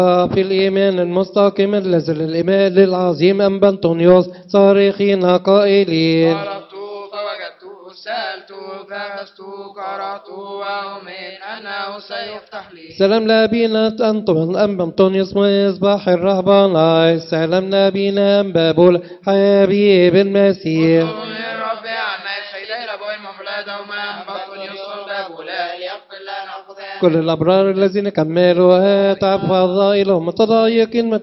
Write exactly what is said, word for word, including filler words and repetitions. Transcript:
في الإيمان المستقيم الذي للإيمان العظيم أنبا أنطونيوس صارخين قائلين طلبت فوجدت سألت بحثت قرأت وأؤمن أنه سيفتح لي. سلام لأبينا أنطون أنبا أنطونيوس مصباح الرهبنة. سلام لأبينا أنبا بول حبيب المسيح. يا رب عنا السيدين أبوين مفلاد وما بطل يوصل بابولا ليغفر لنا الخطايا. كل الأبرار الذين كملوا أتعب فضائلهم متضايقين